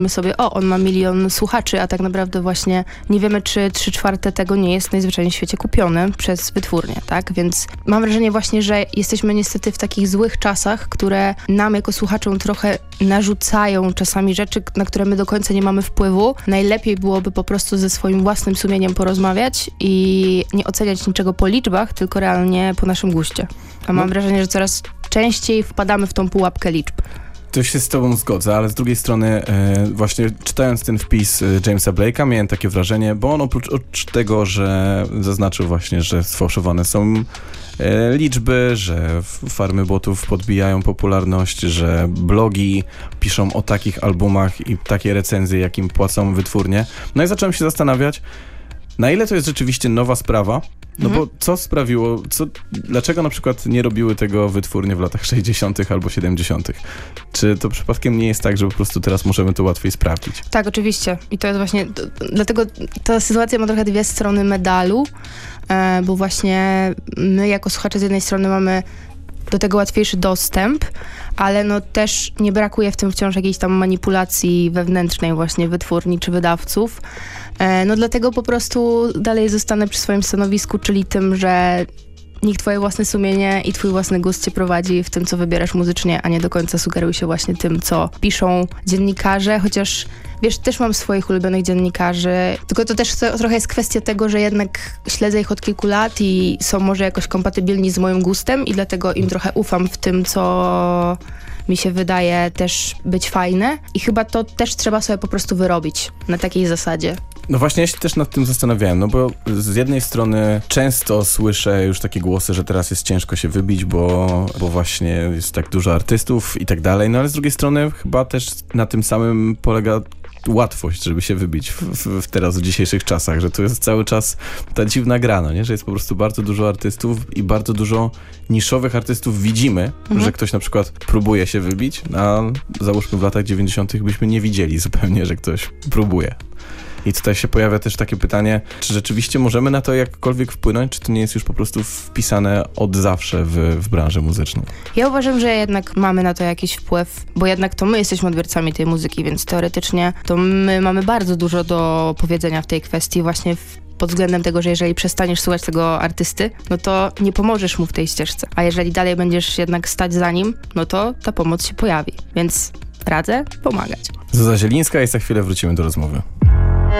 My sobie, on ma 1 000 000 słuchaczy, a tak naprawdę właśnie nie wiemy, czy 3/4 tego nie jest najzwyczajniej w świecie kupione przez wytwórnię, tak? Więc mam wrażenie właśnie, że jesteśmy niestety w takich złych czasach, które nam jako słuchaczom trochę narzucają czasami rzeczy, na które my do końca nie mamy wpływu. Najlepiej byłoby po prostu ze swoim własnym sumieniem porozmawiać i nie oceniać niczego po liczbach, tylko realnie po naszym guście. A mam wrażenie, że coraz częściej wpadamy w tą pułapkę liczb. To się z tobą zgodzę, ale z drugiej strony właśnie czytając ten wpis Jamesa Blake'a miałem takie wrażenie, bo on oprócz tego, że zaznaczył właśnie, że sfałszowane są liczby, że farmy botów podbijają popularność, że blogi piszą o takich albumach i takie recenzje, jakim płacą wytwórnie. No i zacząłem się zastanawiać, na ile to jest rzeczywiście nowa sprawa. No bo co sprawiło, dlaczego na przykład nie robiły tego wytwórnie w latach 60. albo 70. Czy to przypadkiem nie jest tak, że po prostu teraz możemy to łatwiej sprawdzić? Tak, oczywiście. I to jest właśnie, dlatego ta sytuacja ma trochę 2 strony medalu, bo właśnie my jako słuchacze z jednej strony mamy do tego łatwiejszy dostęp, ale no też nie brakuje w tym wciąż jakiejś tam manipulacji wewnętrznej właśnie wytwórni czy wydawców. No dlatego po prostu dalej zostanę przy swoim stanowisku, czyli tym, że niech twoje własne sumienie i twój własny gust cię prowadzi w tym, co wybierasz muzycznie, a nie do końca sugeruj się właśnie tym, co piszą dziennikarze, chociaż wiesz, też mam swoich ulubionych dziennikarzy, tylko to też trochę jest kwestia tego, że jednak śledzę ich od kilku lat i są może jakoś kompatybilni z moim gustem i dlatego im trochę ufam w tym, co mi się wydaje też być fajne i chyba to też trzeba sobie po prostu wyrobić na takiej zasadzie. No właśnie, ja się też nad tym zastanawiałem, no bo z jednej strony często słyszę już takie głosy, że teraz jest ciężko się wybić, bo właśnie jest tak dużo artystów i tak dalej, no ale z drugiej strony chyba też na tym samym polega łatwość, żeby się wybić teraz w dzisiejszych czasach, że to jest cały czas ta dziwna gra, no nie? Że jest po prostu bardzo dużo artystów i bardzo dużo niszowych artystów widzimy, że ktoś na przykład próbuje się wybić, a załóżmy w latach 90. byśmy nie widzieli zupełnie, że ktoś próbuje. I tutaj się pojawia też takie pytanie, czy rzeczywiście możemy na to jakkolwiek wpłynąć, czy to nie jest już po prostu wpisane od zawsze w branży muzyczną? Ja uważam, że jednak mamy na to jakiś wpływ, bo jednak to my jesteśmy odbiorcami tej muzyki, więc teoretycznie to my mamy bardzo dużo do powiedzenia w tej kwestii właśnie pod względem tego, że jeżeli przestaniesz słuchać tego artysty, no to nie pomożesz mu w tej ścieżce. A jeżeli dalej będziesz jednak stać za nim, no to ta pomoc się pojawi. Więc radzę pomagać. Zuza Zielińska i za chwilę wrócimy do rozmowy.